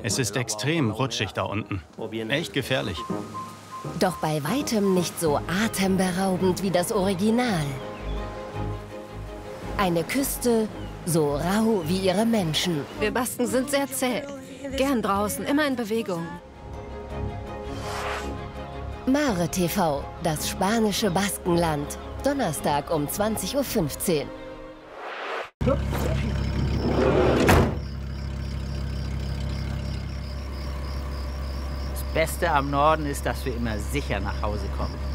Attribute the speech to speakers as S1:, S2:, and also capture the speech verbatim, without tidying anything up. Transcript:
S1: Es ist extrem rutschig da unten. Echt gefährlich.
S2: Doch bei weitem nicht so atemberaubend wie das Original. Eine Küste so rau wie ihre Menschen.
S3: Wir Basken sind sehr zäh. Gern draußen, immer in Bewegung.
S2: Mare T V, das spanische Baskenland. Donnerstag um zwanzig Uhr fünfzehn.
S4: Das Beste am Norden ist, dass wir immer sicher nach Hause kommen.